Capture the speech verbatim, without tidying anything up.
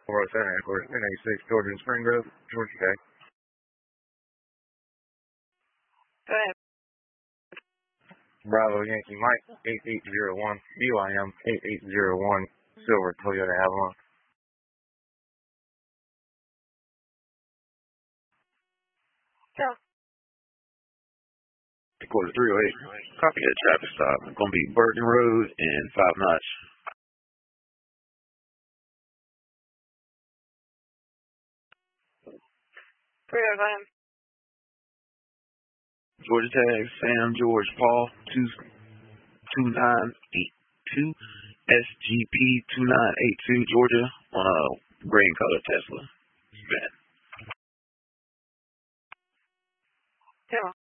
four oh seven, headquarters, ten eighty-six, Georgia and Spring Grove, Georgia Tech. Go ahead. Bravo Yankee Mike, eight eight zero one, U I M eight eight zero one, Silver Toyota Avalon. Go. Quarter three oh eight. Copy that traffic stop. It's going to be Bergen Road and Five Notch. three oh five. Georgia Tag, Sam George Paul, two two nine eight two, S G P two nine eight two, Georgia, on a gray and color Tesla. Van. Go.